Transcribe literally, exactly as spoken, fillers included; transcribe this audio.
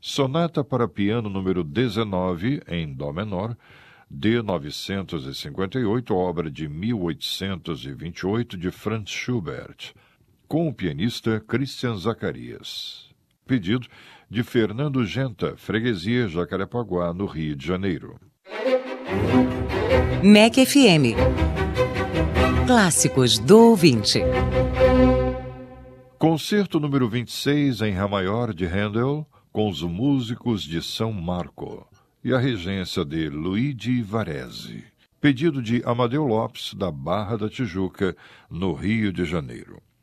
Sonata para piano número dezenove, em dó menor, D novecentos e cinquenta e oito, obra de mil oitocentos e vinte e oito, de Franz Schubert, com o pianista Christian Zacarias. Pedido de Fernando Genta, Freguesia Jacarepaguá, no Rio de Janeiro. M E C F M. Clássicos do ouvinte. Concerto número vinte e seis, em Rá maior, de Handel, com os músicos de São Marco, e a regência de Luigi Varese. Pedido de Amadeu Lopes, da Barra da Tijuca, no Rio de Janeiro.